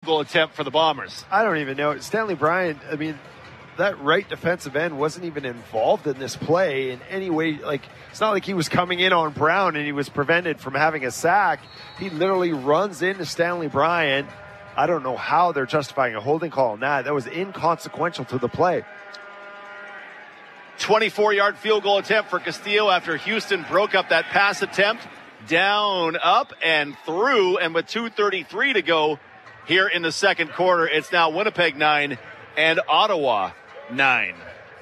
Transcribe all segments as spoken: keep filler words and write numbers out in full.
goal attempt for the Bombers. I don't even know. Stanley Bryant, I mean, that right defensive end wasn't even involved in this play in any way. Like, it's not like he was coming in on Brown and he was prevented from having a sack. He literally runs into Stanley Bryant. I don't know how they're justifying a holding call on that. That was inconsequential to the play. twenty-four-yard field goal attempt for Castillo after Houston broke up that pass attempt. Down, up, and through, and with two thirty-three to go here in the second quarter, it's now Winnipeg nine and Ottawa nine.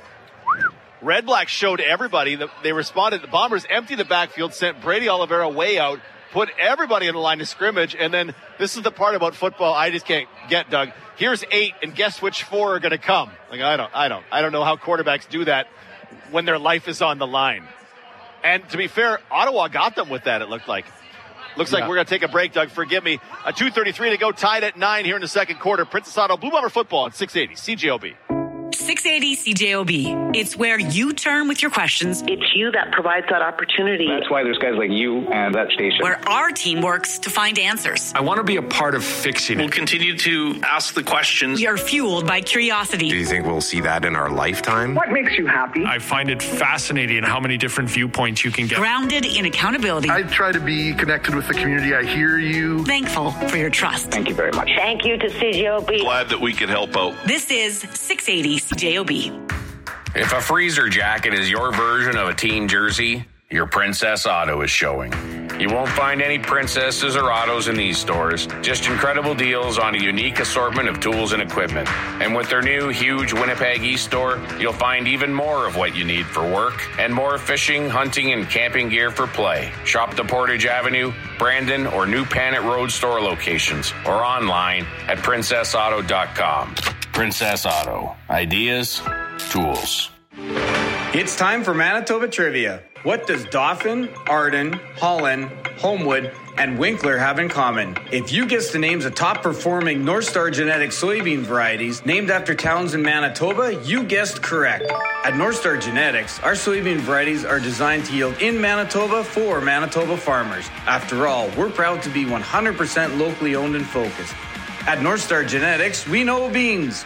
Red Black showed everybody that they responded. The Bombers emptied the backfield, sent Brady Oliveira way out, put everybody in the line of scrimmage, and then this is the part about football I just can't get, Doug. Here's eight, and guess which four are going to come? Like, I don't, I don't, I don't know how quarterbacks do that when their life is on the line. And to be fair, Ottawa got them with that, it looked like. Looks yeah. like we're going to take a break, Doug. Forgive me. A two thirty-three to go, tied at nine here in the second quarter. Princess Auto, Blue Bomber football at six eighty C J O B. six eighty C J O B. It's where you turn with your questions. It's you that provides that opportunity. That's why there's guys like you and that station. Where our team works to find answers. I want to be a part of fixing it. We'll continue to ask the questions. We are fueled by curiosity. Do you think we'll see that in our lifetime? What makes you happy? I find it fascinating how many different viewpoints you can get. Grounded in accountability. I try to be connected with the community. I hear you. Thankful for your trust. Thank you very much. Thank you to C J O B. Glad that we could help out. This is six eighty C J O B. If a freezer jacket is your version of a team jersey, your Princess Auto is showing. You won't find any princesses or autos in these stores, just incredible deals on a unique assortment of tools and equipment. And with their new huge Winnipeg East store, you'll find even more of what you need for work and more fishing, hunting, and camping gear for play. Shop the Portage Avenue, Brandon, or New Panet Road store locations or online at princess auto dot com. Princess Auto. Ideas, tools. It's time for Manitoba Trivia. What does Dauphin, Arden, Holland, Homewood, and Winkler have in common? If you guess the names of top-performing North Star Genetics soybean varieties named after towns in Manitoba, you guessed correct. At North Star Genetics, our soybean varieties are designed to yield in Manitoba for Manitoba farmers. After all, we're proud to be one hundred percent locally owned and focused. At North Star Genetics, we know beans.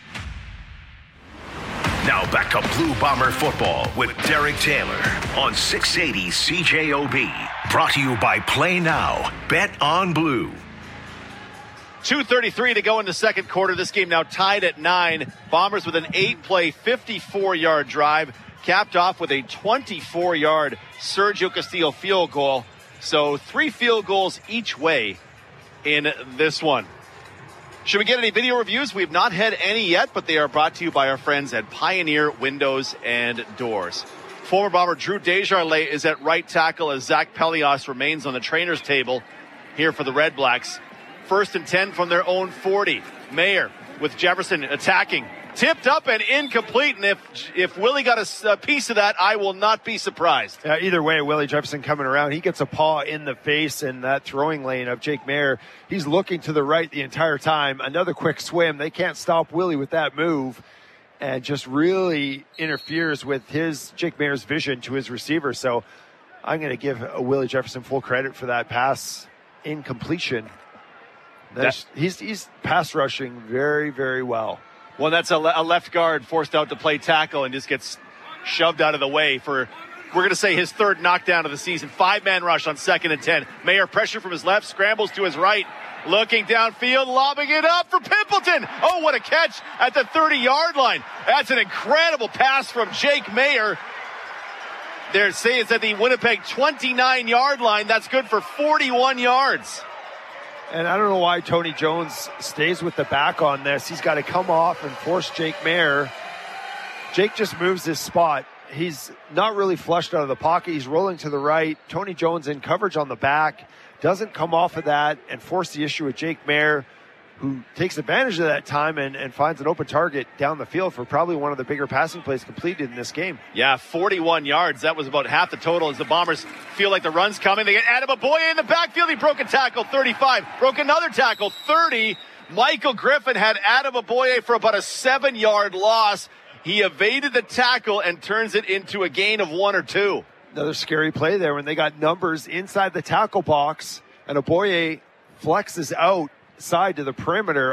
Now back to Blue Bomber football with Derek Taylor on six eighty C J O B. Brought to you by Play Now. Bet on Blue. two thirty-three to go in the second quarter. This game now tied at nine. Bombers with an eight-play, fifty-four-yard drive, capped off with a twenty-four-yard Sergio Castillo field goal. So three field goals each way in this one. Should we get any video reviews? We've not had any yet, but they are brought to you by our friends at Pioneer Windows and Doors. Former Bomber Drew Desjardins is at right tackle as Zach Pelios remains on the trainer's table here for the Red Blacks. First and ten from their own forty. Mayer with Jefferson attacking. Tipped up and incomplete, and if if Willie got a, a piece of that, I will not be surprised. Uh, either way, Willie Jefferson coming around, he gets a paw in the face in that throwing lane of Jake Mayer. He's looking to the right the entire time. Another quick swim. They can't stop Willie with that move, and just really interferes with his Jake Mayer's vision to his receiver. So I'm going to give Willie Jefferson full credit for that pass incompletion. That's, that, he's he's pass rushing very, very well. Well, that's a, le- a left guard forced out to play tackle and just gets shoved out of the way for, we're going to say, his third knockdown of the season. Five-man rush on second and ten. Mayer pressure from his left, scrambles to his right, looking downfield, lobbing it up for Pimpleton. Oh, what a catch at the thirty-yard line. That's an incredible pass from Jake Mayer. They're saying it's at the Winnipeg twenty-nine-yard line. That's good for forty-one yards. And I don't know why Tony Jones stays with the back on this. He's got to come off and force Jake Mayer. Jake just moves his spot. He's not really flushed out of the pocket. He's rolling to the right. Tony Jones in coverage on the back. Doesn't come off of that and force the issue with Jake Mayer, who takes advantage of that time and, and finds an open target down the field for probably one of the bigger passing plays completed in this game. Yeah, forty-one yards. That was about half the total as the Bombers feel like the run's coming. They get Adam Aboye in the backfield. He broke a tackle, thirty-five. Broke another tackle, thirty. Michael Griffin had Adam Aboye for about a seven-yard loss. He evaded the tackle and turns it into a gain of one or two. Another scary play there when they got numbers inside the tackle box and Aboye flexes out side to the perimeter.